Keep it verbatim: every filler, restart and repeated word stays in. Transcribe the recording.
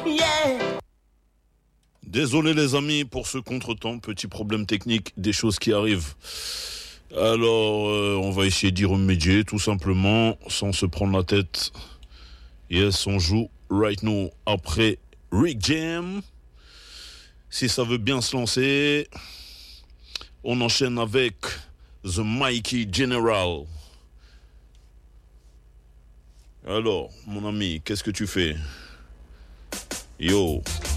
Yeah. Désolé les amis pour ce contretemps, petit problème technique, des choses qui arrivent. Alors, euh, on va essayer d'y remédier tout simplement, sans se prendre la tête. Yes, on joue right now après Rick Jam. Si ça veut bien se lancer, on enchaîne avec The Mikey General. Alors, mon ami, qu'est-ce que tu fais? Yo.